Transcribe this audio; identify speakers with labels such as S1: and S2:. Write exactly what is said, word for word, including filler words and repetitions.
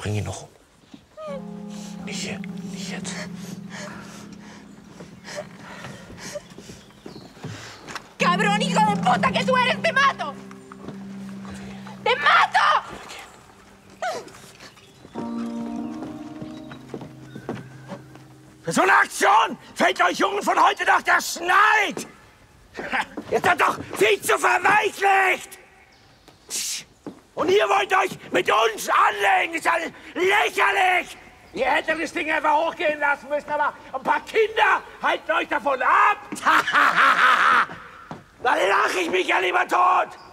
S1: bring ihn noch um. Nicht hier, nicht jetzt.
S2: ¡Cabrón, hijo de puta, que tú eres! ¡Te mato! ¡Te mato!
S3: Für so eine Aktion fällt euch Jungen von heute nach der Schneid! Ihr seid doch viel zu verweichlicht! Und ihr wollt euch mit uns anlegen! Ist ja lächerlich! Ihr hättet das Ding einfach hochgehen lassen müssen, aber ein paar Kinder halten euch davon ab! Da lache ich mich ja lieber tot!